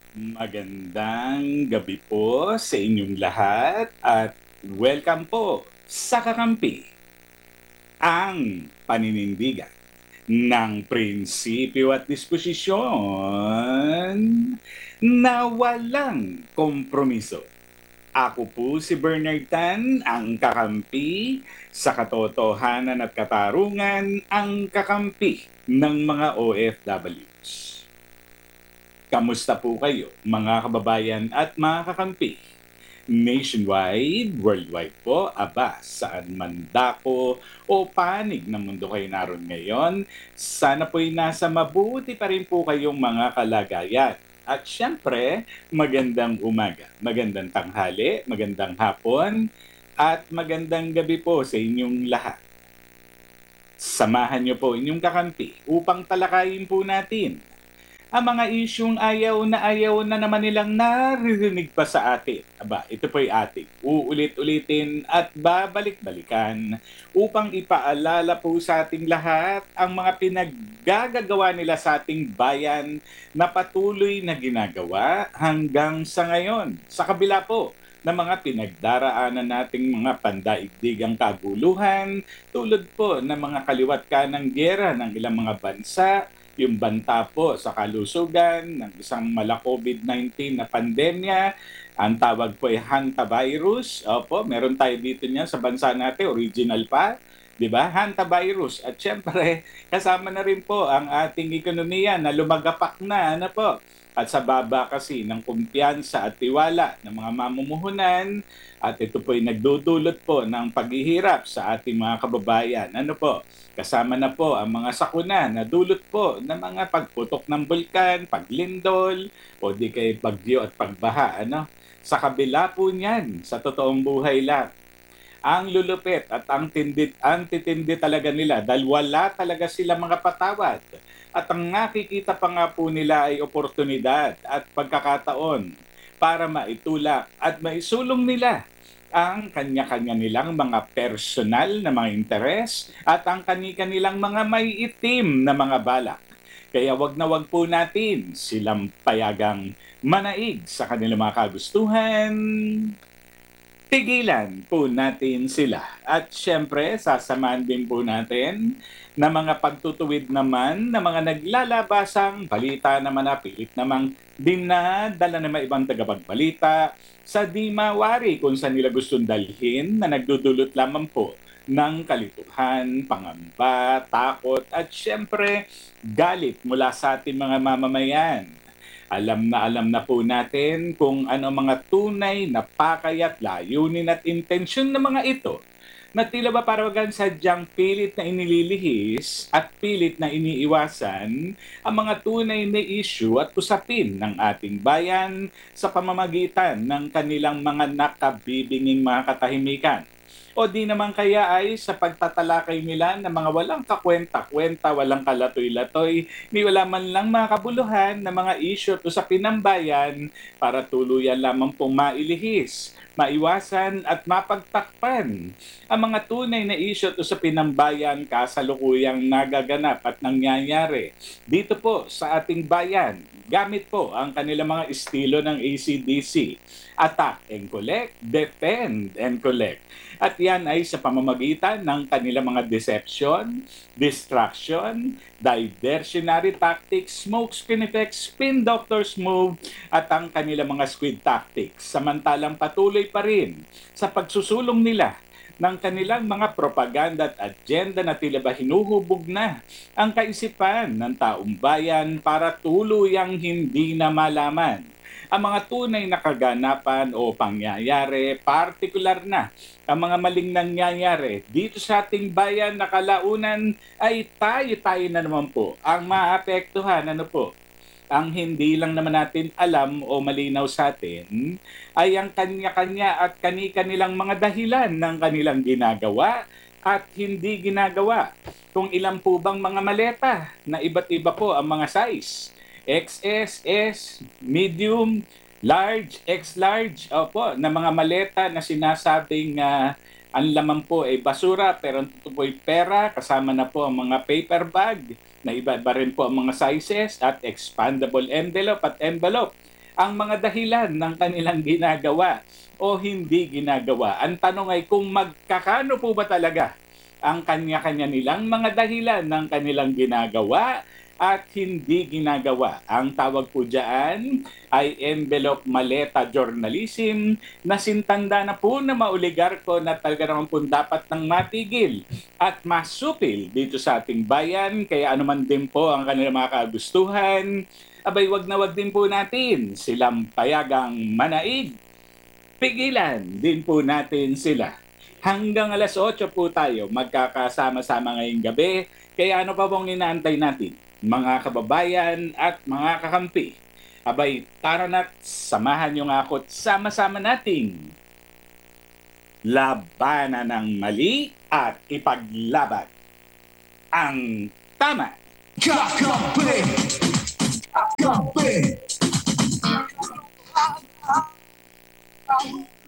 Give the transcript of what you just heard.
Magandang gabi po sa inyong lahat at welcome po sa Kakampi, ang paninindigan ng prinsipyo at disposisyon na walang kompromiso. Ako po si Bernard Tan, ang kakampi sa katotohanan at katarungan, ang kakampi ng mga OFWs. Kamusta po kayo, mga kababayan at mga kakampi? Nationwide, worldwide po, aba, saan man dako o panig ng mundo kayo naroon ngayon, sana po'y nasa mabuti pa rin po kayong mga kalagayan. At syempre, magandang umaga, magandang tanghali, magandang hapon, at magandang gabi po sa inyong lahat. Samahan niyo po inyong kakampi upang talakayin po natin ang mga isyung ayaw na naman nilang naririnig pa sa atin. Aba, ito po'y ating uulit-ulitin at babalik-balikan upang ipaalala po sa ating lahat ang mga pinaggagawa nila sa ating bayan na patuloy na ginagawa hanggang sa ngayon. Sa kabila po ng mga pinagdaraanan nating mga pandaigdigang kaguluhan tulad po ng mga kaliwat kanang giyera ng ilang mga bansa, yung banta po sa kalusugan ng isang mala COVID-19 na pandemya. Ang tawag po ay hantavirus. Opo, meron tayo dito niyan sa bansa natin, original pa. 'Di ba? Hantavirus. At syempre, kasama na rin po ang ating ekonomiya na lumagapak na, ano po. At sa baba kasi ng kumpiyansa at tiwala ng mga mamumuhunan, at ito po ay nagdudulot po ng paghihirap sa ating mga kababayan. Ano po? Kasama na po ang mga sakuna na dulot po ng mga pagputok ng bulkan, paglindol, o di kay bagyo at pagbaha. Ano? Sa kabila po niyan, sa totoong buhay lang, ang lulupit at ang titindi talaga nila dahil wala talaga sila mga patawad. At ang nakikita pa nga po nila ay oportunidad at pagkakataon para maitulak at maisulong nila ang kanya-kanya nilang mga personal na mga interes at ang kani-kanilang mga may itim na mga balak. Kaya wag na wag po natin silang payagang manaig sa kanilang mga kagustuhan, tigilan po natin sila. At syempre, sasamahan din po natin na mga pagtutuwid naman na mga naglalabasang balita naman na pilit namang dinadala ng mga ibang tagapagbalita sa di mawari kung saan nila gustong dalhin na nagdudulot lamang po ng kalituhan, pangamba, takot at syempre galit mula sa ating mga mamamayan. Alam na po natin kung ano mga tunay na pakay at layunin at intensyon ng mga ito na tila ba parawagan sadyang pilit na inililihis at pilit na iniiwasan ang mga tunay na issue at usapin ng ating bayan sa pamamagitan ng kanilang mga nakabibinging mga katahimikan. O di naman kaya ay sa pagtatalakay nila ng mga walang kakwenta-kwenta, walang kalatoy-latoy, ni wala man lang mga kabuluhan na mga issue at usapin ng bayan para tuluyan lamang pong mailihis, maiwasan at mapagtakpan ang mga tunay na issue at usapin ng bayan kasalukuyang nagaganap at nangyayari dito po sa ating bayan gamit po ang kanilang mga estilo ng ACDC. Attack and collect, defend and collect. At yan ay sa pamamagitan ng kanilang mga deception, distraction, diversionary tactics, smoke screen effects, spin doctor's move, at ang kanilang mga squid tactics. Samantalang patuloy pa rin sa pagsusulong nila ng kanilang mga propaganda at agenda na tila ba hinuhubog na ang kaisipan ng taong bayan para tuluyang hindi na malaman ang mga tunay na kaganapan o pangyayari, partikular na ang mga maling nangyayari dito sa ating bayan na kalaunan ay tayo-tayo na naman po ang maapektuhan. Ano po? Ang hindi lang naman natin alam o malinaw sa atin ay ang kanya-kanya at kani-kanilang mga dahilan ng kanilang ginagawa at hindi ginagawa. Kung ilan po bang mga maleta na iba't iba po ang mga size. XS, S, medium, large, X-large, opo, na mga maleta na sinasabing ang laman po ay basura pero ito po ay pera, kasama na po ang mga paper bag na iba-iba rin po ang mga sizes at expandable envelope at envelope. ang mga dahilan ng kanilang ginagawa o hindi ginagawa. Ang tanong ay kung magkakano po ba talaga ang kanya-kanya nilang mga dahilan ng kanilang ginagawa at hindi ginagawa. Ang tawag po dyan ay envelope maleta journalism na sintanda na po na maoligarko na talaga naman po dapat nang matigil at masupil dito sa ating bayan. Kaya anuman din po ang kanilang mga kagustuhan, abay wag na wag din po natin silang payagang manaig. Pigilan din po natin sila. Hanggang alas 8 po tayo magkakasama-sama ngayong gabi. Kaya ano pa bang inaantay natin? Mga kababayan at mga kakampi. Abay, tara na't samahan niyo nga ako at sama-sama nating labanan ng mali at ipaglaban ang tama. Kakampi! Kakampi!